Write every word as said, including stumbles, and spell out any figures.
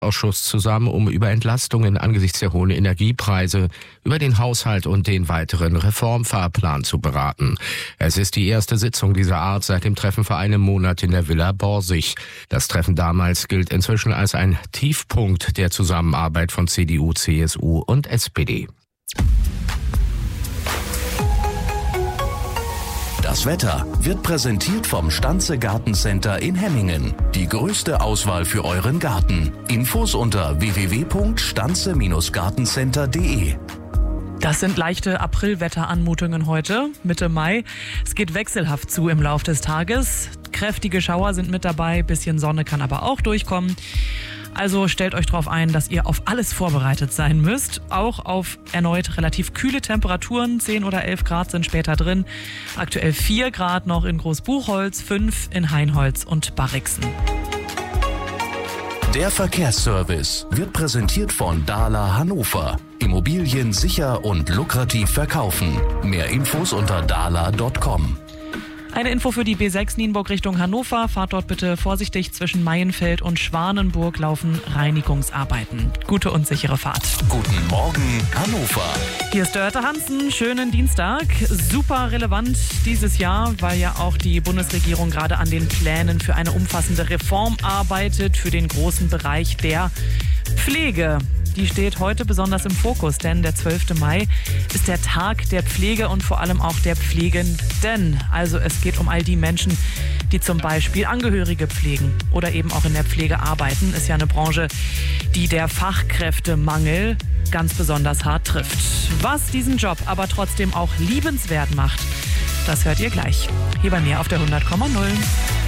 Ausschuss zusammen, um über Entlastungen angesichts der hohen Energiepreise, über den Haushalt und den weiteren Reformfahrplan zu beraten. Es ist die erste Sitzung dieser Art seit dem Treffen vor einem Monat in der Villa Borsig. Das Treffen damals gilt inzwischen als ein Tiefpunkt der Zusammenarbeit von C D U, C S U und S P D. Das Wetter wird präsentiert vom Stanze Gartencenter in Hemmingen. Die größte Auswahl für euren Garten. Infos unter w w w punkt stanze gartencenter punkt de. Das sind leichte Aprilwetteranmutungen heute, Mitte Mai. Es geht wechselhaft zu im Lauf des Tages. Kräftige Schauer sind mit dabei, bisschen Sonne kann aber auch durchkommen. Also stellt euch darauf ein, dass ihr auf alles vorbereitet sein müsst. Auch auf erneut relativ kühle Temperaturen. zehn oder elf Grad sind später drin. Aktuell vier Grad noch in Großbuchholz, fünf in Hainholz und Barrixen. Der Verkehrsservice wird präsentiert von Dahler Hannover. Immobilien sicher und lukrativ verkaufen. Mehr Infos unter dahler punkt com. Eine Info für die B sechs Nienburg Richtung Hannover. Fahrt dort bitte vorsichtig. Zwischen Maienfeld und Schwanenburg laufen Reinigungsarbeiten. Gute und sichere Fahrt. Guten Morgen, Hannover. Hier ist Dörte Hansen. Schönen Dienstag. Super relevant dieses Jahr, weil ja auch die Bundesregierung gerade an den Plänen für eine umfassende Reform arbeitet, für den großen Bereich der Pflege. Die steht heute besonders im Fokus, denn der zwölfte Mai ist der Tag der Pflege und vor allem auch der Pflegenden. Also es geht um all die Menschen, die zum Beispiel Angehörige pflegen oder eben auch in der Pflege arbeiten. Ist ja eine Branche, die der Fachkräftemangel ganz besonders hart trifft. Was diesen Job aber trotzdem auch liebenswert macht, das hört ihr gleich. Hier bei mir auf der hundert Komma null.